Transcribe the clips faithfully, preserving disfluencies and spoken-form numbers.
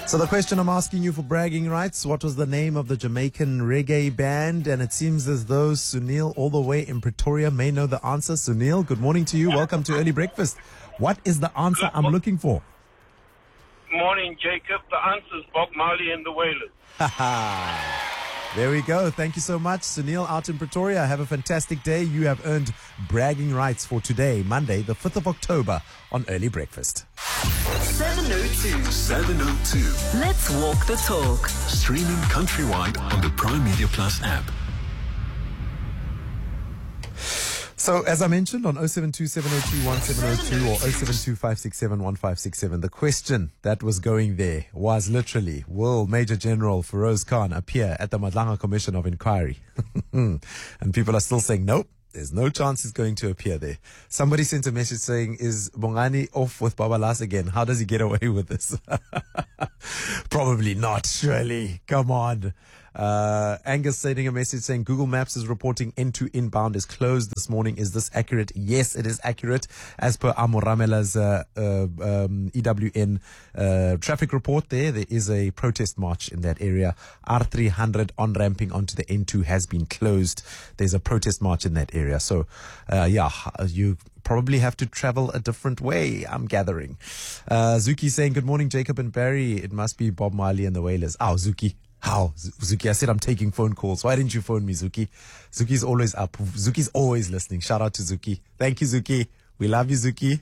So the question I'm asking you for bragging rights, what was the name of the Jamaican reggae band? And it seems as though Sunil, all the way in Pretoria, may know the answer. Sunil, good morning to you. Welcome to Early Breakfast. What is the answer I'm looking for? Morning, Jacob. The answer is Bob Marley and the Wailers. There we go. Thank you so much, Sunil, out in Pretoria. Have a fantastic day. You have earned bragging rights for today, Monday, the fifth of October, on Early Breakfast. seven oh two. seven oh two. Let's walk the talk. Streaming countrywide on the Prime Media Plus app. So, as I mentioned, on oh seven two, seven oh two, one seven oh two or oh seven two, five six seven, one five six seven, the question that was going there was literally, will Major General Feroz Khan appear at the Madlanga Commission of Inquiry? And people are still saying, nope, there's no chance he's going to appear there. Somebody sent a message saying, is Bongani off with Babalas again? How does he get away with this? Probably not, surely. Come on. Uh, Angus sending a message saying Google Maps is reporting N two inbound is closed this morning. Is this accurate? Yes, it is accurate. As per Amoramela's uh, uh, um, E W N uh, traffic report there, there is a protest march in that area. R three hundred on-ramping onto the N two has been closed. There's a protest march in that area. So, uh, yeah, you probably have to travel a different way, I'm gathering. Uh, Zuki saying, good morning, Jacob and Barry. It must be Bob Marley and the Wailers. Oh, Zuki. How? Zuki, I said I'm taking phone calls. Why didn't you phone me, Zuki? Zuki's always up. Zuki's always listening. Shout out to Zuki. Thank you, Zuki. We love you, Zuki.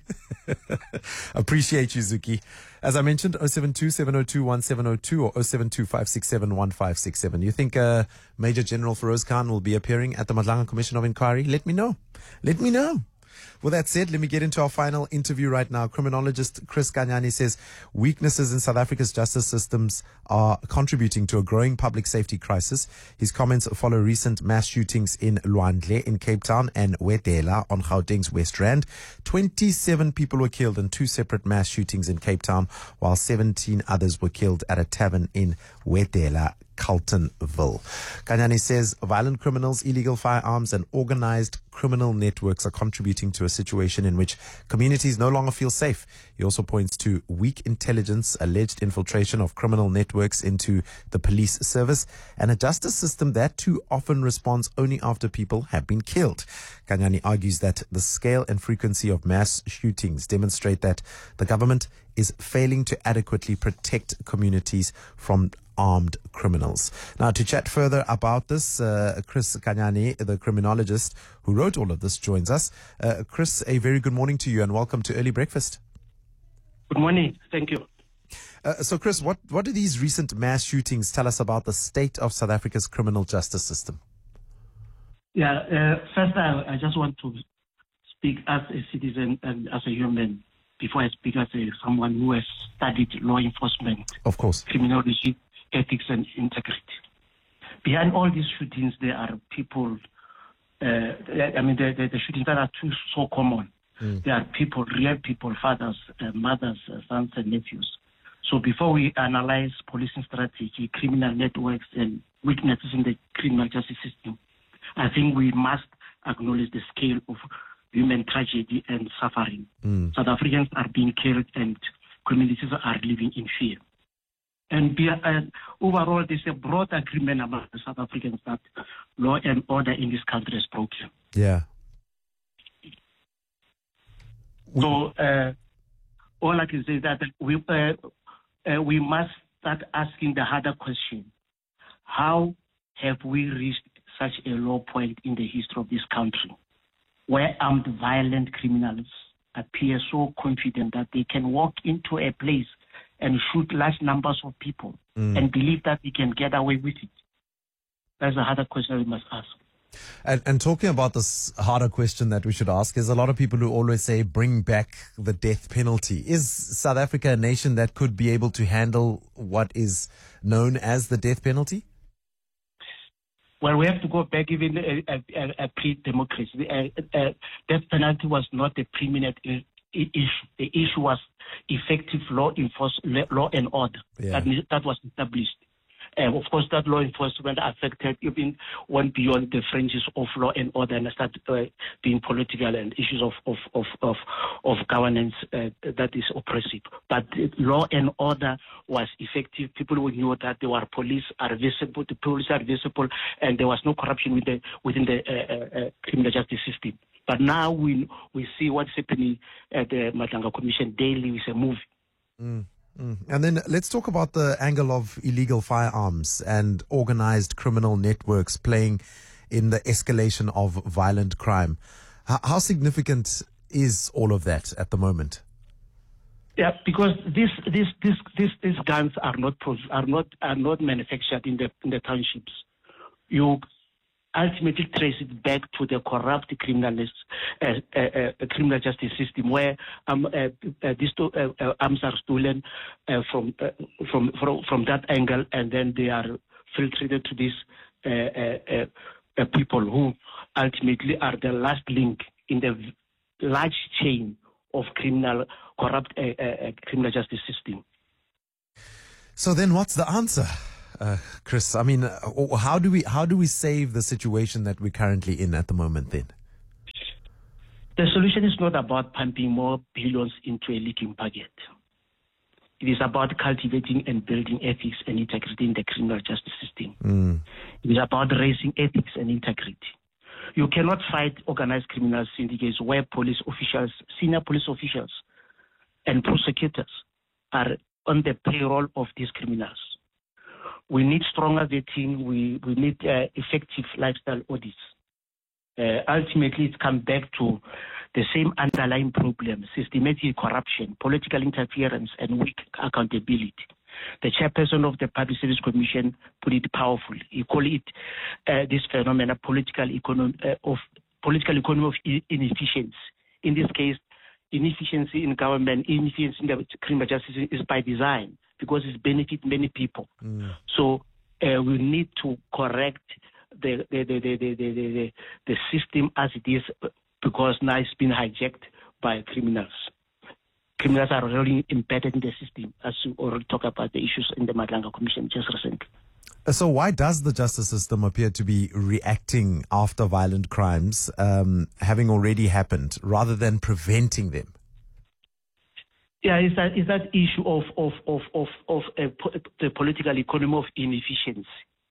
Appreciate you, Zuki. As I mentioned, oh seven two, seven oh two, one seven oh two or oh seven two, five six seven, one five six seven. You think uh, Major General Feroz Khan will be appearing at the Madlanga Commission of Inquiry? Let me know. Let me know. With that said, let me get into our final interview right now. Criminologist Chris Kanyani says weaknesses in South Africa's justice systems are contributing to a growing public safety crisis. His comments follow recent mass shootings in Lwandle in Cape Town and Wedela on Gauteng's West Rand. twenty-seven people were killed in two separate mass shootings in Cape Town, while seventeen others were killed at a tavern in Wedela, Carltonville. Kanyani says violent criminals, illegal firearms and organized criminal networks are contributing to a situation in which communities no longer feel safe. He also points to weak intelligence, alleged infiltration of criminal networks into the police service, and a justice system that too often responds only after people have been killed. Kanyani argues that the scale and frequency of mass shootings demonstrate that the government is failing to adequately protect communities from armed criminals. Now, to chat further about this, uh, Chris Kanyani, the criminologist who wrote all of this, joins us. Uh, Chris, a very good morning to you and welcome to Early Breakfast. Good morning. Thank you. Uh, so, Chris, what, what do these recent mass shootings tell us about the state of South Africa's criminal justice system? Yeah, uh, first I, I just want to speak as a citizen and as a human before I speak as a, someone who has studied law enforcement, of course, criminology, ethics and integrity. Behind all these shootings, there are people, uh, I mean, the, the, the shootings that are too so common. Mm. There are people, real people, fathers, uh, mothers, uh, sons and nephews. So before we analyze policing strategy, criminal networks and weaknesses in the criminal justice system, I think we must acknowledge the scale of human tragedy and suffering. Mm. South Africans are being killed and communities are living in fear. And be, uh, overall, there's a broad agreement among the South Africans that law and order in this country is broken. Yeah. So uh, all I can say is that we uh, uh, we must start asking the harder question: how have we reached such a low point in the history of this country, where armed violent criminals appear so confident that they can walk into a place and shoot large numbers of people mm. and believe that they can get away with it? That's a harder question we must ask. And, and talking about this harder question that we should ask, is a lot of people who always say bring back the death penalty. Is South Africa a nation that could be able to handle what is known as the death penalty? Well, we have to go back even a, a, a pre-democracy. A, a death penalty was not a preeminent issue. The issue was effective law enforcement, law and order. Yeah. That, that was established. Uh, of course, that law enforcement affected even went beyond the fringes of law and order and started uh, being political and issues of of of of, of governance uh, that is oppressive. But uh, law and order was effective. People who knew that there were police are visible, the police are visible, and there was no corruption within the, within the uh, uh, criminal justice system. But now we we see what's happening at the Madlanga Commission daily with a movie. Mm. Mm. And then let's talk about the angle of illegal firearms and organized criminal networks playing in the escalation of violent crime. H- how significant is all of that at the moment? Yeah, because these these these these these guns are not are not are not manufactured in the in the townships. You ultimately trace it back to the corrupt criminal uh, uh, uh, criminal justice system, where um, uh, uh, these two, uh, uh, arms are stolen uh, from, uh, from from from that angle, and then they are filtered to these uh, uh, uh, people who ultimately are the last link in the large chain of criminal corrupt uh, uh, criminal justice system. So then, what's the answer? Uh, Chris, I mean, uh, how do we how do we save the situation that we're currently in at the moment then? The solution is not about pumping more billions into a leaking bucket. It is about cultivating and building ethics and integrity in the criminal justice system. Mm. It is about raising ethics and integrity. You cannot fight organized criminal syndicates where police officials, senior police officials, and prosecutors are on the payroll of these criminals. We need stronger vetting. We, we need uh, effective lifestyle audits. Uh, ultimately, it comes back to the same underlying problem: systematic corruption, political interference, and weak accountability. The chairperson of the Public Service Commission put it powerfully. He called it uh, this phenomenon political economy uh, of political economy of inefficiency. In this case, inefficiency in government, inefficiency in the criminal justice is by design, because it benefits many people. Mm. So uh, we need to correct the the the, the, the, the, the the system as it is, because now it's been hijacked by criminals. Criminals are really embedded in the system, as you already talked about the issues in the Madlanga Commission just recently. So why does the justice system appear to be reacting after violent crimes um, having already happened rather than preventing them? Yeah, it's that, it's that issue of of of of, of uh, po- the political economy of inefficiency,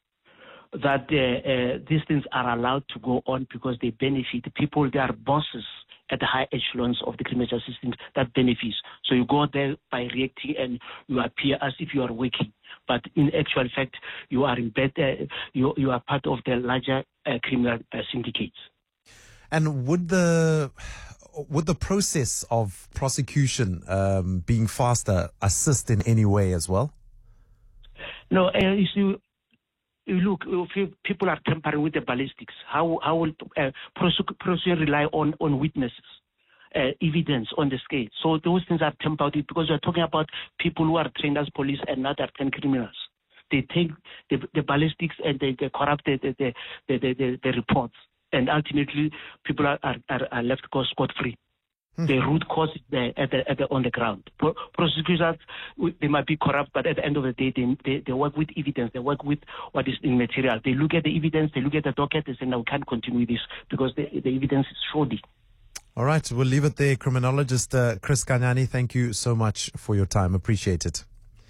that uh, uh, these things are allowed to go on because they benefit the people. They are bosses at the high echelons of the criminal justice system that benefits. So you go there by reacting and you appear as if you are working, but in actual fact you are in bed. Uh, you you are part of the larger uh, criminal uh, syndicates. And would the would the process of prosecution um, being faster assist in any way as well? No, uh, you see, you look, if people are tampering with the ballistics, how how will uh, prosecution rely on, on witnesses, uh, evidence on the scale? So those things are tampered with, because we are talking about people who are trained as police and not are trained criminals. They take the, the ballistics and they, they corrupt the the, the, the, the, the reports, and ultimately people are, are, are left scot-free. The root cause is there at the, at the, on the ground. Pro- prosecutors, they might be corrupt, but at the end of the day, they, they, they work with evidence. They work with what is in material. They look at the evidence, they look at the docket, they say, no, we can't continue this because the, the evidence is shoddy. All right, we'll leave it there. Criminologist uh, Chris Kanyani, thank you so much for your time. Appreciate it.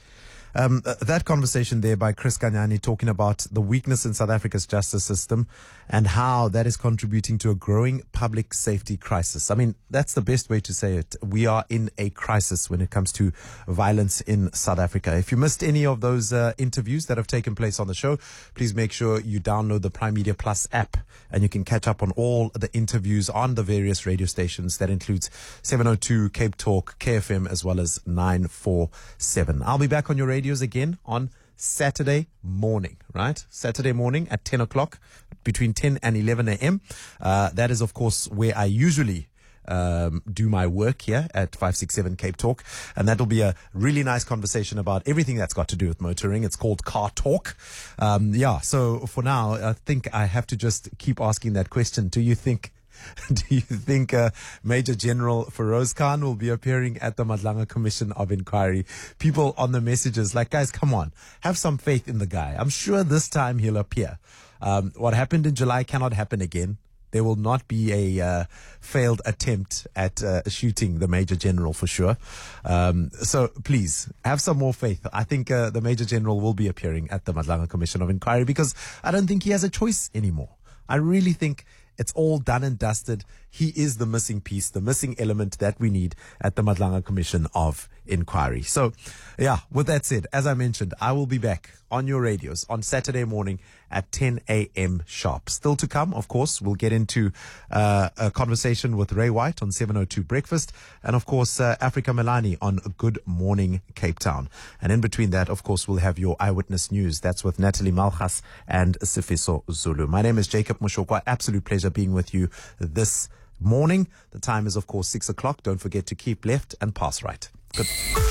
Um, that conversation there by Chris Kanyani talking about the weakness in South Africa's justice system and how that is contributing to a growing public safety crisis. I mean, that's the best way to say it. We are in a crisis when it comes to violence in South Africa. If you missed any of those uh, interviews that have taken place on the show, please make sure you download the Prime Media Plus app and you can catch up on all the interviews on the various radio stations. That includes seven oh two, Cape Talk, K F M, as well as nine four seven. I'll be back on your radio radios again on Saturday morning, right? Saturday morning at ten o'clock, between ten and eleven a.m. Uh, that is, of course, where I usually um, do my work here at five sixty-seven Cape Talk. And that'll be a really nice conversation about everything that's got to do with motoring. It's called Car Talk. Um, yeah, so for now, I think I have to just keep asking that question. Do you think Do you think uh, Major General Feroz Khan will be appearing at the Madlanga Commission of Inquiry? People on the messages like, guys, come on, have some faith in the guy. I'm sure this time he'll appear. Um, what happened in July cannot happen again. There will not be a uh, failed attempt at uh, shooting the Major General for sure. Um, so please have some more faith. I think uh, the Major General will be appearing at the Madlanga Commission of Inquiry because I don't think he has a choice anymore. I really think it's all done and dusted. He is the missing piece, the missing element that we need at the Madlanga Commission of Inquiry. So, yeah, with that said, as I mentioned, I will be back on your radios on Saturday morning at ten a.m. sharp. Still to come, of course, we'll get into uh, a conversation with Ray White on seven oh two Breakfast, and of course, uh, Africa Melani on Good Morning Cape Town. And in between that, of course, we'll have your eyewitness news. That's with Natalie Malchas and Sifiso Zulu. My name is Jacob Moshokwa. Absolute pleasure being with you this morning. The time is, of course, six o'clock. Don't forget to keep left and pass right. Good.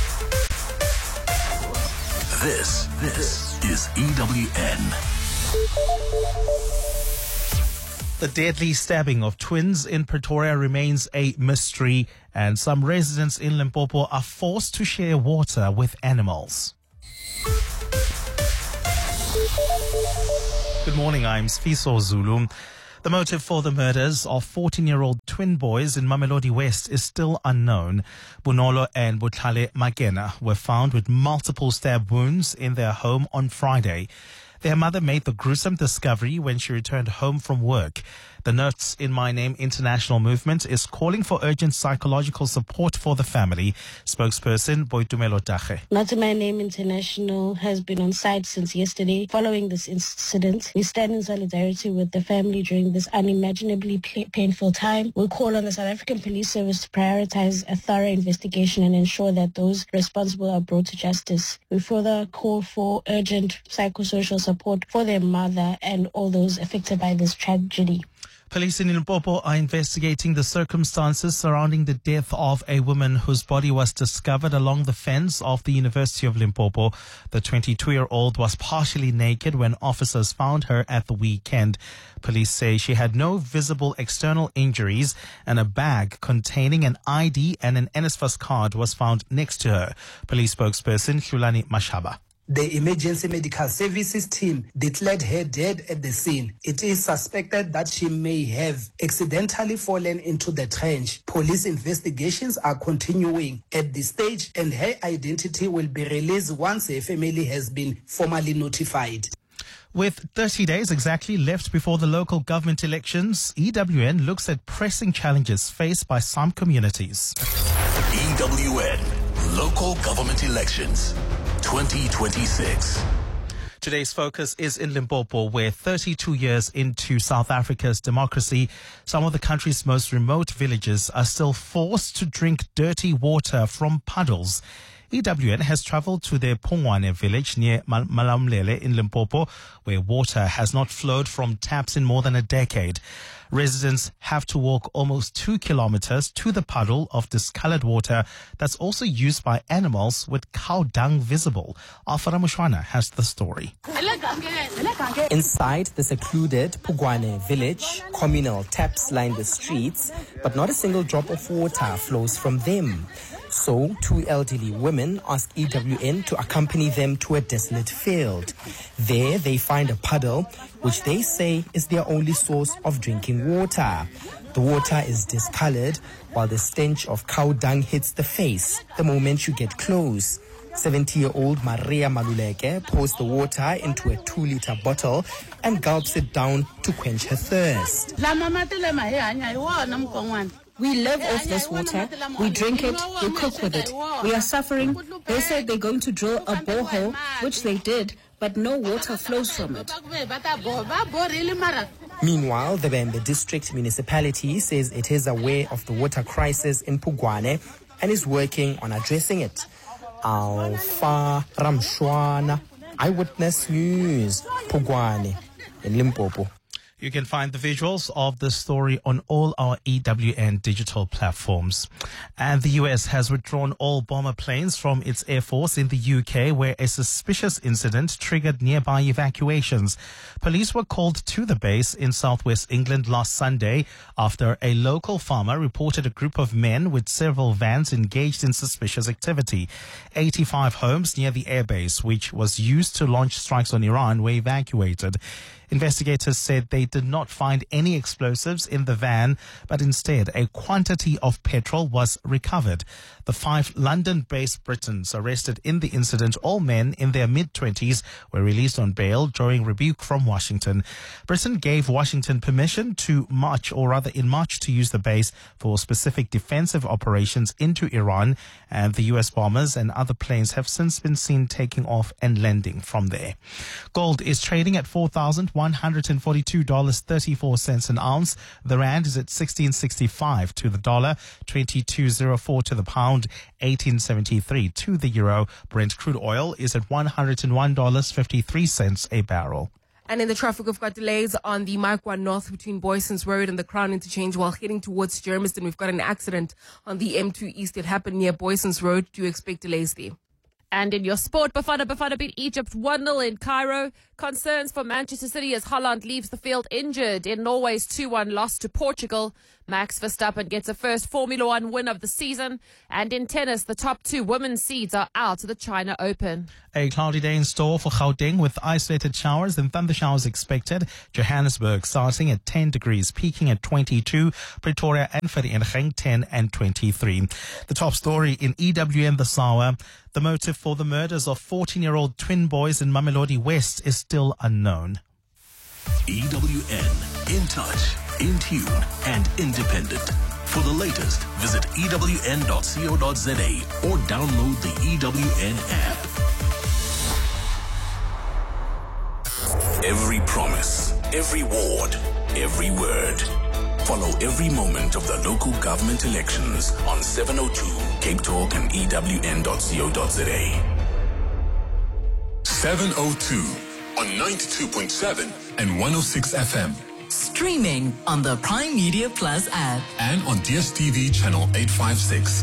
This, this is E W N. The deadly stabbing of twins in Pretoria remains a mystery, and some residents in Limpopo are forced to share water with animals. Good morning, I'm Sfiso Zulu. The motive for the murders of fourteen-year-old twin boys in Mamelodi West is still unknown. Bunolo and Butlale Magena were found with multiple stab wounds in their home on Friday. Their mother made the gruesome discovery when she returned home from work. The Nuts in My Name International Movement is calling for urgent psychological support for the family. Spokesperson Boitumelo Dache. Nuts in My Name International has been on site since yesterday. Following this incident, we stand in solidarity with the family during this unimaginably painful time. We'll call on the South African Police Service to prioritize a thorough investigation and ensure that those responsible are brought to justice. We further call for urgent psychosocial support for their mother and all those affected by this tragedy. Police in Limpopo are investigating the circumstances surrounding the death of a woman whose body was discovered along the fence of the University of Limpopo. The twenty-two-year-old was partially naked when officers found her at the weekend. Police say she had no visible external injuries, and a bag containing an I D and an N S F A S card was found next to her. Police spokesperson Hulani Mashaba. The emergency medical services team declared her dead at the scene. It is suspected that she may have accidentally fallen into the trench. Police investigations are continuing at this stage, and her identity will be released once her family has been formally notified. With thirty days exactly left before the local government elections, E W N looks at pressing challenges faced by some communities. E W N, local government elections. twenty twenty-six. Today's focus is in Limpopo, where thirty-two years into South Africa's democracy, some of the country's most remote villages are still forced to drink dirty water from puddles. E W N has traveled to the Pongwane village near Mal- Malamlele in Limpopo, where water has not flowed from taps in more than a decade. Residents have to walk almost two kilometers to the puddle of discolored water that's also used by animals with cow dung visible. Alfara Mushwana has the story. Inside the secluded Pugwane village, communal taps line the streets, but not a single drop of water flows from them. So, two elderly women ask E W N to accompany them to a desolate field. There, they find a puddle, which they say is their only source of drinking water. The water is discolored, while the stench of cow dung hits the face the moment you get close. seventy-year-old Maria Maluleke pours the water into a two-liter bottle and gulps it down to quench her thirst. We live off this water. We drink it. We cook with it. We are suffering. They said they're going to drill a borehole, which they did, but no water flows from it. Meanwhile, the Bembe District Municipality says it is aware of the water crisis in Pugwane and is working on addressing it. Alfa Ramshwana, Eyewitness News, Pugwane in Limpopo. You can find the visuals of the story on all our E W N digital platforms. And the U S has withdrawn all bomber planes from its air force in the U K, where a suspicious incident triggered nearby evacuations. Police were called to the base in southwest England last Sunday after a local farmer reported a group of men with several vans engaged in suspicious activity. eighty-five homes near the airbase, which was used to launch strikes on Iran, were evacuated. Investigators said they did not find any explosives in the van, but instead a quantity of petrol was recovered. The five London-based Britons arrested in the incident, all men in their mid-twenties, were released on bail during rebuke from Washington. Britain gave Washington permission to march, or rather in March, to use the base for specific defensive operations into Iran, and the U S bombers and other planes have since been seen taking off and landing from there. Gold is trading at four thousand one hundred forty-two dollars and thirty-four cents an ounce. The rand is at sixteen sixty-five to the dollar, twenty-two oh four to the pound, eighteen seventy-three to the euro. Brent crude oil is at one hundred one dollars and fifty-three cents a barrel. And in the traffic, we've got delays on the Mike one North between Boysons Road and the Crown Interchange while heading towards Germiston. We've got an accident on the M two East. It happened near Boysons Road. Do you expect delays there? And in your sport, Bafana Bafana beat Egypt one nil in Cairo. Concerns for Manchester City as Haaland leaves the field injured in Norway's two one loss to Portugal. Max Verstappen gets a first Formula One win of the season. And in tennis, the top two women's seeds are out of the China Open. A cloudy day in store for Gauteng with isolated showers and thunder showers expected. Johannesburg starting at ten degrees, peaking at twenty-two. Pretoria and Vereeniging ten and twenty-three. The top story in E W N this hour. The motive for the murders of fourteen-year-old twin boys in Mamelodi West is still unknown. E W N, in touch, in tune, and independent. For the latest, visit E W N dot co dot za or download the E W N app. Every promise, every ward, every word. Follow every moment of the local government elections on seven oh two, Cape Talk and E W N dot co dot za. seven oh two on ninety-two point seven and one oh six F M. Streaming on the Prime Media Plus app. And on D S T V channel eight fifty-six.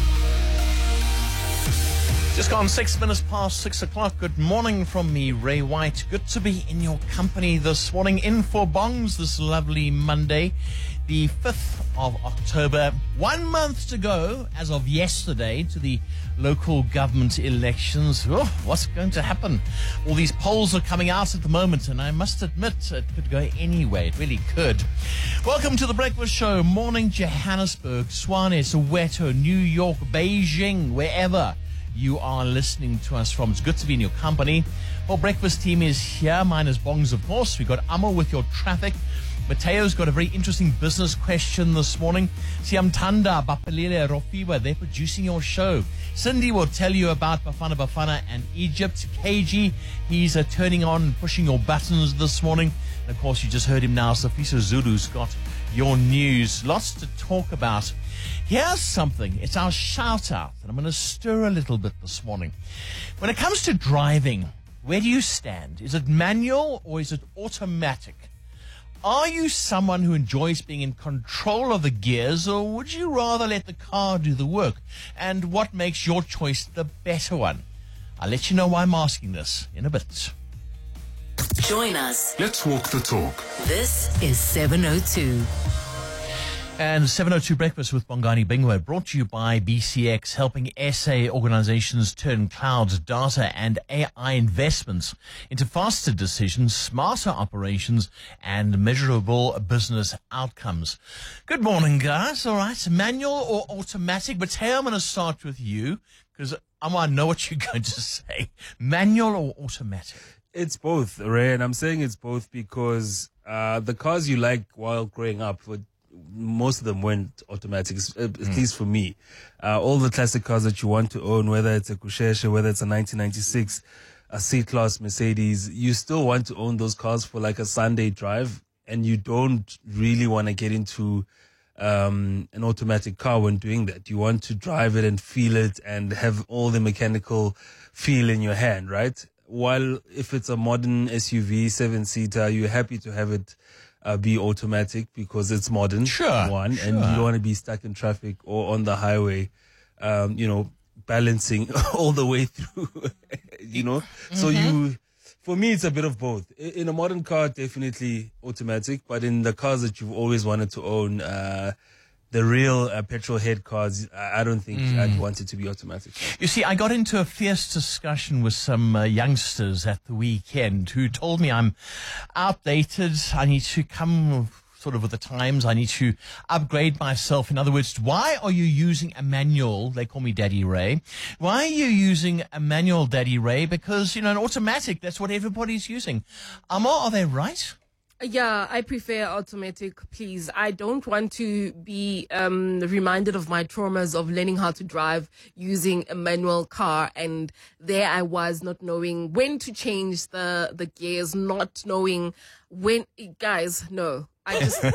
Just gone six minutes past six o'clock. Good morning from me, Ray White. Good to be in your company this morning. In for Bongs this lovely Monday, the fifth of October. One month to go, as of yesterday, to the local government elections. Oh, what's going to happen? All these polls are coming out at the moment, and I must admit it could go anyway. It really could. Welcome to the Breakfast Show. Morning, Johannesburg, Swane, Soweto, New York, Beijing, wherever you are listening to us from. It's good to be in your company. Well, breakfast team is here, minus Bongs, of course. We've got Amo with your traffic. Mateo's got a very interesting business question this morning. Siamtanda, Bapalile, Rofiba, they're producing your show. Cindy will tell you about Bafana Bafana and Egypt. K G, he's uh, turning on and pushing your buttons this morning. And of course, you just heard him now. Safiso Zulu's got your news. Lots to talk about. Here's something. It's our shout out, and I'm going to stir a little bit this morning. When it comes to driving, where do you stand? Is it manual or is it automatic? Are you someone who enjoys being in control of the gears, or would you rather let the car do the work? And what makes your choice the better one? I'll let you know why I'm asking this in a bit. Join us. Let's walk the talk. This is seven oh two. And seven oh two Breakfast with Bongani Bingwa, brought to you by B C X, helping S A organizations turn cloud data and A I investments into faster decisions, smarter operations, and measurable business outcomes. Good morning, guys. All right, manual or automatic? But hey, I'm going to start with you, because I want to know what you're going to say. Manual or automatic? It's both, Ray, and I'm saying it's both because uh, the cars you like while growing up would most of them weren't automatic, at mm. least for me. Uh, all the classic cars that you want to own, whether it's a Kusheshe, whether it's a nineteen ninety-six, a C-Class Mercedes, you still want to own those cars for like a Sunday drive, and you don't really want to get into um, an automatic car when doing that. You want to drive it and feel it and have all the mechanical feel in your hand, right? While if it's a modern S U V, seven-seater, you're happy to have it uh, be automatic because it's modern. Sure, One, sure. and you don't want to be stuck in traffic or on the highway, um, you know, balancing all the way through, you know. Mm-hmm. So you, for me, it's a bit of both. In a modern car, definitely automatic, but in the cars that you've always wanted to own, uh, the real uh, petrol head cars, I don't think mm. I'd want it to be automatic. You see, I got into a fierce discussion with some uh, youngsters at the weekend who told me I'm outdated. I need to come sort of with the times. I need to upgrade myself. In other words, why are you using a manual? They call me Daddy Ray. Why are you using a manual, Daddy Ray? Because, you know, an automatic, that's what everybody's using. Amar, are they right? Yeah, I prefer automatic, please. I don't want to be um, reminded of my traumas of learning how to drive using a manual car. And there I was not knowing when to change the, the gears, not knowing when. Guys, no. I just,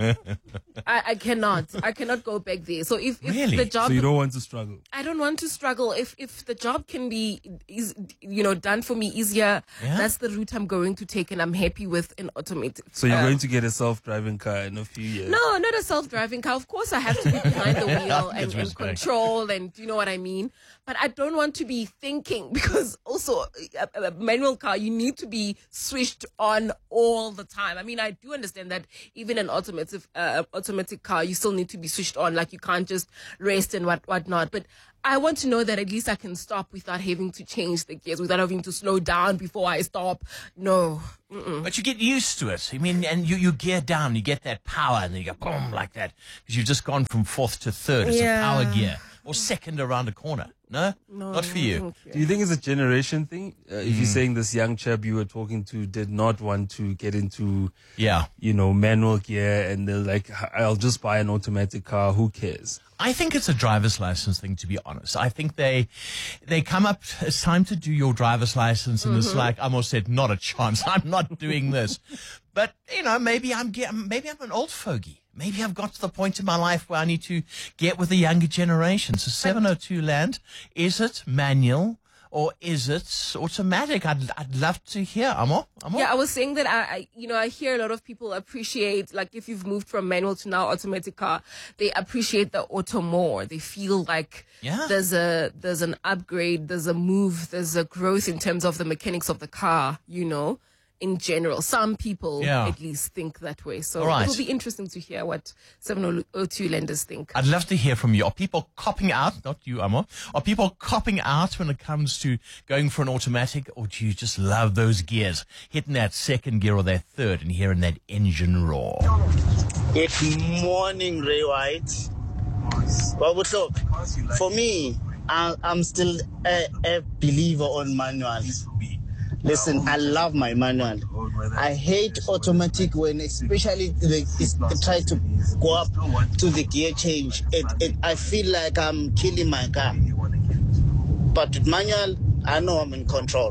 I, I cannot, I cannot go back there. So if, if really? the job, so you don't want to struggle? I don't want to struggle. If, if the job can be, is, you know, done for me easier, yeah. that's the route I'm going to take, and I'm happy with an automated. So you're uh, going to get a self-driving car in a few years? No, not a self-driving car. Of course, I have to be behind the wheel and, and control, and you know what I mean. But I don't want to be thinking, because also a, a manual car, you need to be switched on all the time. I mean, I do understand that even an automatic uh, automatic car, you still need to be switched on. Like, you can't just rest and what whatnot. But I want to know that at least I can stop without having to change the gears, without having to slow down before I stop. No. Mm-mm. But you get used to it. I mean, and you, you gear down, you get that power, and then you go boom like that, because you've just gone from fourth to third. It's yeah. a power gear. Or second around a corner. No? No, not for you. you. Do you think it's a generation thing? Uh, if Mm. you're saying this young chap you were talking to did not want to get into, yeah, you know, manual gear, and they're like, I'll just buy an automatic car. Who cares? I think it's a driver's license thing, to be honest. I think they they come up, it's time to do your driver's license, and mm-hmm. it's like, I almost said, not a chance. I'm not doing this. But, you know, maybe I'm get, maybe I'm an old fogey. Maybe I've got to the point in my life where I need to get with the younger generation. So seven oh two Land, is it manual or is it automatic? I'd I'd love to hear. Amor? Amor? Yeah, I was saying that I, I, you know, I hear a lot of people appreciate, like, if you've moved from manual to now automatic car, they appreciate the auto more. They feel like yeah. there's a there's an upgrade, there's a move, there's a growth in terms of the mechanics of the car, you know. In general, some people yeah. at least think that way. So right. it'll be interesting to hear what seven oh two Landers think. I'd love to hear from you. Are people copping out, not you, Amor, are people copping out when it comes to going for an automatic, or do you just love those gears, hitting that second gear or that third and hearing that engine roar? Good morning, Ray White. Well, what's up? For me, I'm still a, a believer on manuals. Listen, I love my manual. I hate automatic when, especially they, they try to go up to the gear change. It, it, I feel like I'm killing my car. But with manual, I know I'm in control.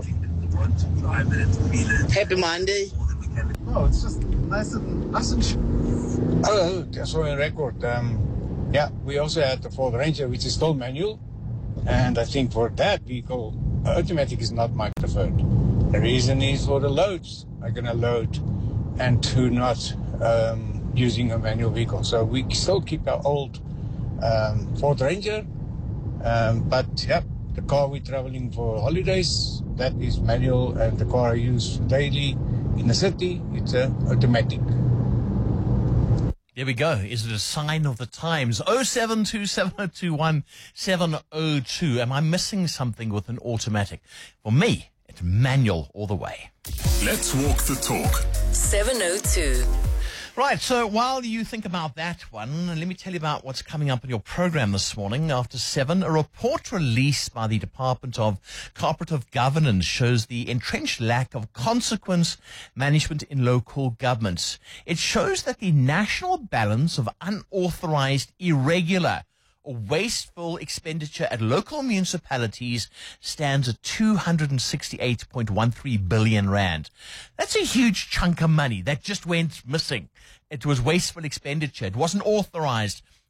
Happy Monday. No, it's just nice and nice and sh- Hello, just for a record. Um, yeah, we also had the Ford Ranger, which is still manual. And I think for that vehicle, automatic is not my preferred. The reason is for the loads I'm going to load and to not um, using a manual vehicle. So we still keep our old um, Ford Ranger. Um, but yeah, the car we're traveling for holidays, that is manual. And the car I use daily in the city, it's uh, automatic. There we go. Is it a sign of the times? oh seven two seven oh two one seven oh two. Am I missing something with an automatic? For me, it's manual all the way. Let's walk the talk. seven oh two. Right, so while you think about that one, let me tell you about what's coming up in your program this morning. After seven, a report released by the Department of Cooperative Governance shows the entrenched lack of consequence management in local governments. It shows that the national balance of unauthorized, irregular, or wasteful expenditure at local municipalities stands at two hundred sixty-eight point one three billion rand. That's a huge chunk of money that just went missing. It was wasteful expenditure. It wasn't authorized.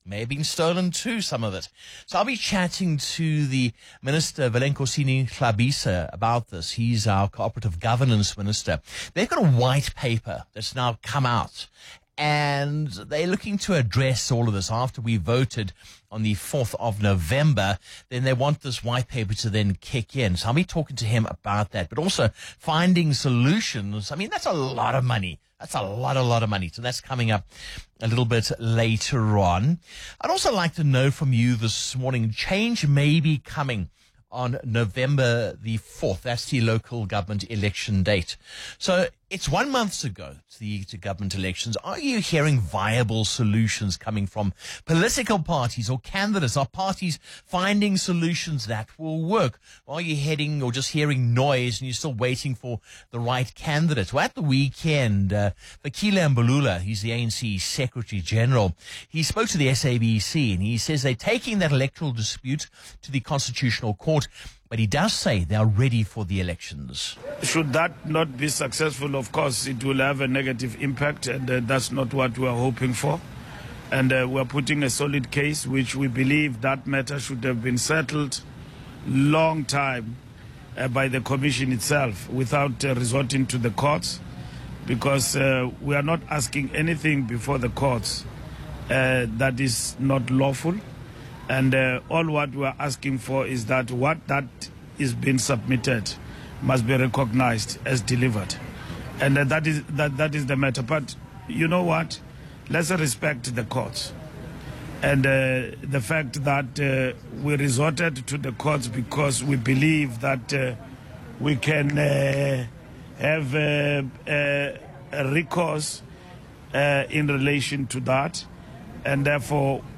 May have been stolen too, some of it. So I'll be chatting to the Minister, Velenkosini Hlabisa, about this. He's our Cooperative Governance Minister. They've got a white paper that's now come out, and they're looking to address all of this. After we voted on the fourth of November, then they want this white paper to then kick in. So I'll be talking to him about that, but also finding solutions. I mean, that's a lot of money. That's a lot, a lot of money. So that's coming up a little bit later on. I'd also like to know from you this morning, change may be coming on November the fourth. That's the local government election date. So it's one month to go to the to government elections. Are you hearing viable solutions coming from political parties or candidates? Are parties finding solutions that will work? Or are you heading or just hearing noise and you're still waiting for the right candidate? Well, at the weekend, uh, Vakile Mbalula, he's the A N C Secretary General, he spoke to the S A B C and he says they're taking that electoral dispute to the Constitutional Court, but he does say they are ready for the elections. Should that not be successful, of course, it will have a negative impact, and uh, that's not what we are hoping for. And uh, we're putting a solid case, which we believe that matter should have been settled long time uh, by the Commission itself without uh, resorting to the courts, because uh, we are not asking anything before the courts uh, that is not lawful. And uh, all what we are asking for is that what that is being submitted must be recognized as delivered. And uh, that is that that is the matter. But you know what? Let's respect the courts. And uh, the fact that uh, we resorted to the courts because we believe that uh, we can uh, have uh, uh, a recourse uh, in relation to that. And therefore,